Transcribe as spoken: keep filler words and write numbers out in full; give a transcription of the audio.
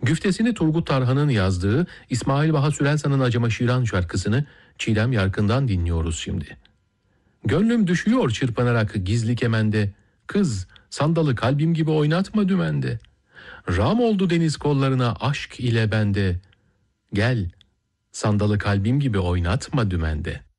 Güftesini Turgut Tarhan'ın yazdığı İsmail Baha Sürelsan'ın Acıma Şiran şarkısını Çiğdem Yarkın'dan dinliyoruz şimdi. Gönlüm düşüyor çırpınarak gizli kemende, kız sandalı kalbim gibi oynatma dümende. Ram oldu deniz kollarına aşk ile bende, gel sandalı kalbim gibi oynatma dümende.